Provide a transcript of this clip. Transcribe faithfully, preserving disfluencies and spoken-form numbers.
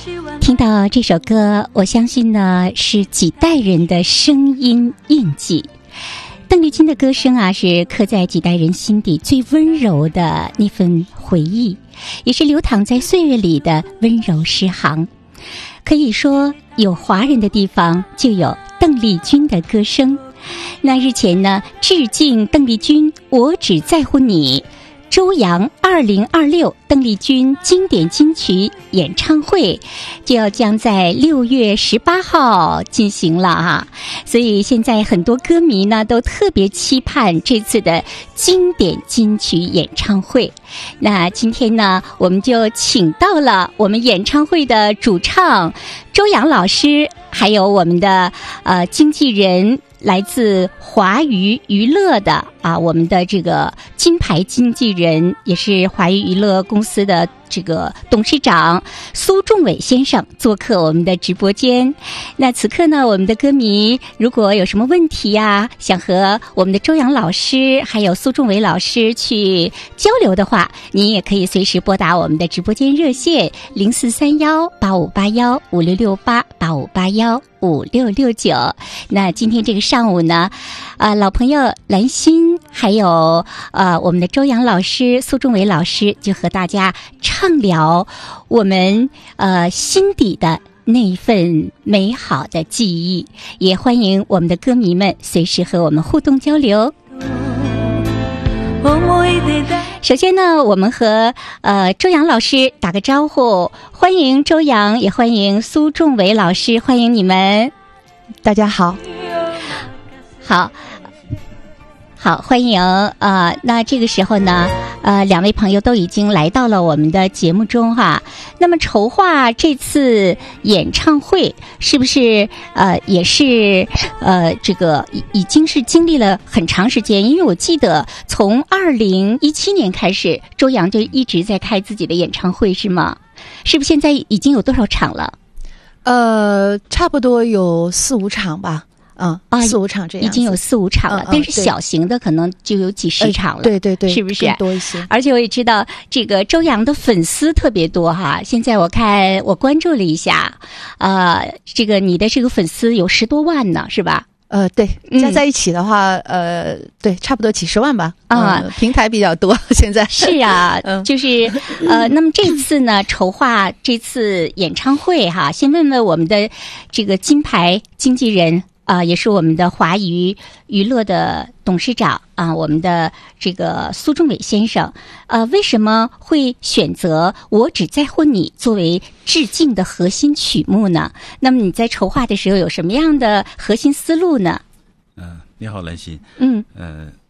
听到这首歌，我相信呢是几代人的声音印记。邓丽君的歌声啊，是刻在几代人心底最温柔的那份回忆，也是流淌在岁月里的温柔诗行。可以说，有华人的地方就有邓丽君的歌声。那日前呢，致敬邓丽君，我只在乎你。周扬二零二六邓丽君经典金曲演唱会就要将在六月十八号进行了哈，所以现在很多歌迷呢都特别期盼这次的经典金曲演唱会。那今天呢，我们就请到了我们演唱会的主唱周扬老师，还有我们的呃经纪人。来自华娱娱乐的啊，我们的这个金牌经纪人，也是华娱娱乐公司的这个董事长苏仲伟先生做客我们的直播间。那此刻呢，我们的歌迷如果有什么问题呀、啊，想和我们的周扬老师还有苏仲伟老师去交流的话，您也可以随时拨打我们的直播间热线零四三幺八五八幺五六六八八五八幺五六六九。那今天这个上午呢，呃，老朋友兰心还有呃我们的周扬老师、苏仲伟老师就和大家畅聊我们呃心底的那一份美好的记忆，也欢迎我们的歌迷们随时和我们互动交流。首先呢，我们和呃周扬老师打个招呼，欢迎周扬，也欢迎苏仲伟老师，欢迎你们。 大家好。 好，好，欢迎呃那这个时候呢，呃，两位朋友都已经来到了我们的节目中哈。那么筹划这次演唱会，是不是呃也是呃这个已已经是经历了很长时间？因为我记得从二零一七年开始，周扬就一直在开自己的演唱会，是吗？是不是现在已经有多少场了？ 呃，差不多有四五场吧。嗯啊，四五场这样， 已经有四五场了，嗯嗯、但是小型的可能就有几十场了，呃、 对对对， 是不是更多一些？ 而且我也知道这个周扬的粉丝特别多哈，现在我看我关注了一下，呃，这个你的这个粉丝有十多万呢，是吧？ 呃，对，加在一起的话，嗯、呃，对，差不多几十万吧。啊、呃，平台比较多，现在是啊，嗯、就是呃，那么这次呢，筹划这次演唱会哈，先问问我们的这个金牌经纪人。啊、呃，也是我们的华娱娱乐的董事长啊、呃，我们的这个苏仲伟先生，呃，为什么会选择《我只在乎你》作为致敬的核心曲目呢？那么你在筹划的时候有什么样的核心思路呢？ 嗯、呃，你好，兰心。 嗯， 呃，